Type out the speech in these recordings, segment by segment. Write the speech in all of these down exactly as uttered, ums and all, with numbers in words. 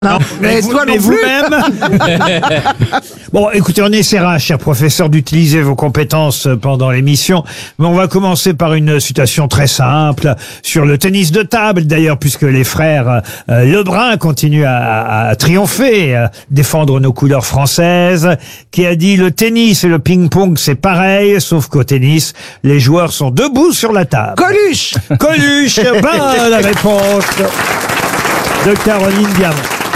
Non, mais, vous, toi mais non plus. vous-même. Bon, écoutez, on essaiera, cher professeur, d'utiliser vos compétences pendant l'émission. Mais on va commencer par une citation très simple sur le tennis de table, d'ailleurs, puisque les frères euh, Lebrun continuent à, à, à triompher, à défendre nos couleurs françaises, qui a dit « Le tennis et le ping-pong, c'est pareil, sauf qu'au tennis, les joueurs sont debout sur la table. » Coluche. Coluche, bonne réponse de Caroline Diamant.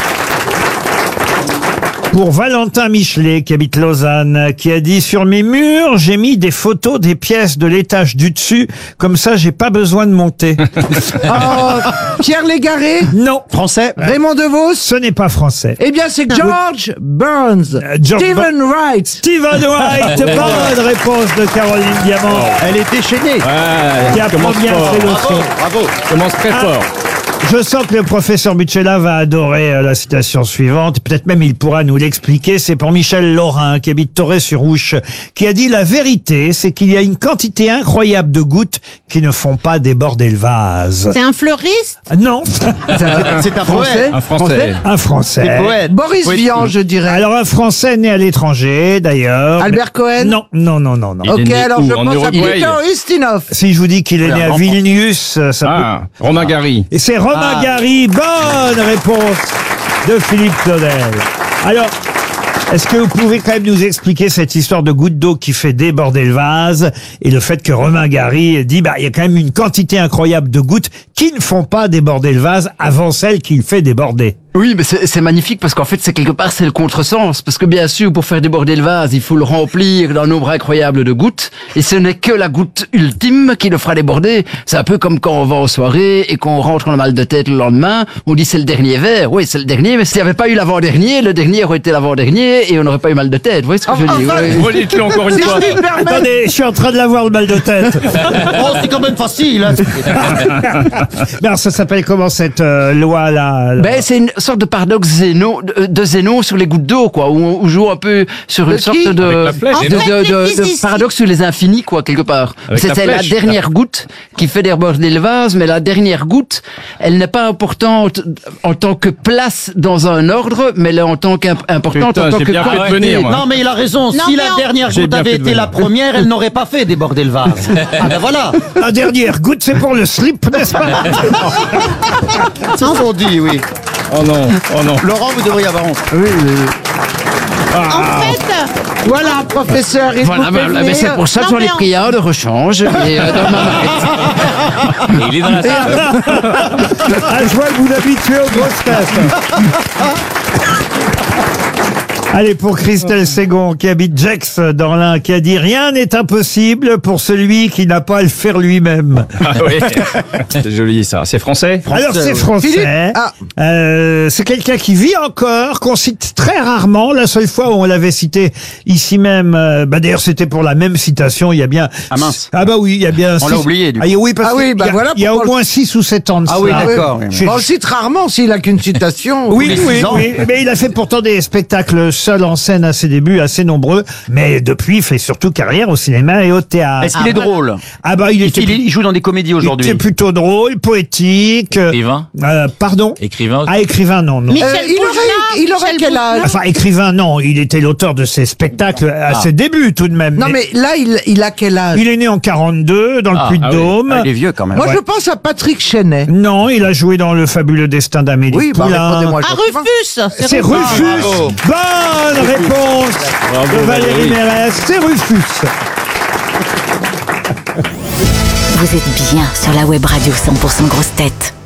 Pour Valentin Michelet, qui habite Lausanne, qui a dit « Sur mes murs, j'ai mis des photos des pièces de l'étage du dessus, comme ça j'ai pas besoin de monter. » Oh, Pierre Légaré. Non. Français. Raymond DeVos. Ce n'est pas français. Eh bien, c'est George Burns. Euh, George Stephen Wright. Stephen Wright, bonne réponse de Caroline Diamant, Elle est déchaînée. Ouais, qui apprend commence bien fort. ses leçons. Bravo. Commence très Ah. fort. Je sens que le professeur Bucella va adorer euh, la citation suivante. Peut-être même il pourra nous l'expliquer. C'est pour Michel Laurin, qui habite Torrey-sur-Ouche, qui a dit « La vérité, c'est qu'il y a une quantité incroyable de gouttes qui ne font pas déborder le vase. C'est un fleuriste » Non, C'est un Français. Un Français. un Français. Poète. Boris Poète. Vian, je dirais. Alors un Français né à l'étranger, d'ailleurs. Albert Cohen. Non, non, non, non, non. Il est Ok, né alors où? je En pense à Uruguay. Peter Ustinov. Si je vous dis qu'il est né à enfant. Vilnius, ça peut... Ah, Romain Gary. Et c'est Romain Ah. Gary. Bonne réponse de Philippe Claudel. Alors, est-ce que vous pouvez quand même nous expliquer cette histoire de goutte d'eau qui fait déborder le vase et le fait que Romain Gary dit bah il y a quand même une quantité incroyable de gouttes qui ne font pas déborder le vase avant celle qui le fait déborder. Oui, mais c'est c'est magnifique parce qu'en fait, c'est quelque part, c'est le contresens. Parce que bien sûr, pour faire déborder le vase, il faut le remplir d'un nombre incroyable de gouttes. Et ce n'est que la goutte ultime qui le fera déborder. C'est un peu comme quand on va en soirée et qu'on rentre en a mal de tête le lendemain. On dit c'est le dernier verre. Oui, c'est le dernier, mais s'il n'y avait pas eu l'avant-dernier, le dernier aurait été l'avant-dernier et on n'aurait pas eu mal de tête. Vous voyez ce que je dis? Enfin, Oui. Redites-le encore une Si fois. je puis me permettre. Attendez, je suis en train de l'avoir le mal de tête. Oh, c'est quand même facile. Hein. Mais alors ça s'appelle comment cette euh, loi là, là Ben, c'est une sorte de paradoxe Zénon, de, de Zénon sur les gouttes d'eau, quoi, où on, on joue un peu sur De une qui sorte de, Avec la flèche. En de, fait, de- les de- de physiciens- paradoxe sur les infinis, quoi, quelque part. Avec la C'était la, flèche. dernière goutte qui fait déborder le vase, mais la dernière goutte, elle n'est pas importante en tant que place dans un ordre, mais elle est en tant qu'importante Putain, en tant j'ai que bien fait de quantité. venir, moi. Non, mais il a raison. Non, si mais la en- dernière J'ai goutte bien avait fait de été la venir. première, elle n'aurait pas fait déborder le vase. Ah ben voilà. La dernière goutte, c'est pour le slip, n'est-ce pas? C'est ce qu'on dit, oui. Oh non, oh non. Laurent, vous devriez avoir honte. En fait, Voilà, professeur. Il Voilà, vous ben, fait ben, venir. c'est pour ça que Non, j'en ai mais en- pris un de rechange. Et, euh, dans ma- Il est dans la salle. Ah, je vois que vous l'habituez aux grosses têtes. Allez, pour Christelle Ségon, qui habite Gex dans l'Ain, qui a dit « Rien n'est impossible pour celui qui n'a pas à le faire lui-même Ah oui. C'est joli ça. C'est français ». Alors, c'est Philippe. français. Ah. Euh, c'est quelqu'un qui vit encore, qu'on cite très rarement. La seule fois où on l'avait cité ici même, euh, bah d'ailleurs, c'était pour la même citation, il y a bien... Ah mince. Ah bah oui, il y a bien... On six- l'a oublié, du Ah, oui, parce Ah oui, qu'il bah y a, voilà il y a au pourquoi- moins six ou sept ans de Ah oui, cela. d'accord. Ah oui. Je- On le cite rarement s'il a qu'une citation. Oui, les oui, six ans. oui, mais il a fait pourtant des spectacles seul en scène à ses débuts, assez nombreux, mais depuis, il fait surtout carrière au cinéma et au théâtre. Est-ce qu'il est drôle? Ah bah, il était, Il, il joue dans des comédies il aujourd'hui. était plutôt drôle, poétique. euh, Écrivain euh, pardon Écrivain Ah, écrivain, non, non. Michel Euh, il Boujna, aurait, il aurait Michel quel âge? Enfin, écrivain, non, il était l'auteur de ses spectacles à ses débuts tout de même. Non, mais là, il, il a quel âge? Il est né en quarante-deux, dans le Ah, Puy-de-Dôme. Ah, il est vieux quand même. Moi, Ouais. je pense à Patrick Chenet. Non, il a joué dans Le fabuleux destin d'Amélie Oui, bah, Poulain. répondez-moi. Ah, gentiment. Rufus. C'est Rufus. bravo. Bonne réponse Bravo, de Valérie Valérie. Mérès. C'est Rufus. Vous êtes bien sur la web radio cent pour cent grosse tête.